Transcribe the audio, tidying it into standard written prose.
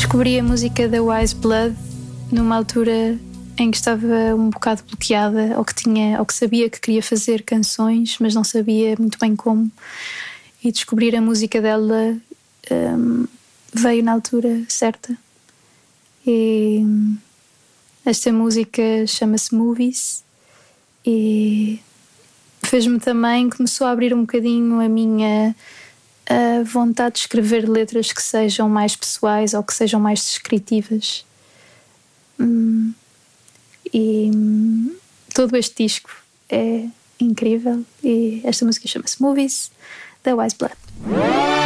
Descobri a música da Wise Blood numa altura em que estava um bocado bloqueada, ou que sabia que queria fazer canções, mas não sabia muito bem como. E descobrir a música dela veio na altura certa. E esta música chama-se Movies e fez-me também, começou a abrir um bocadinho a minha vontade de escrever letras que sejam mais pessoais ou que sejam mais descritivas. E todo este disco é incrível e esta música chama-se Movies, da Wise Blood.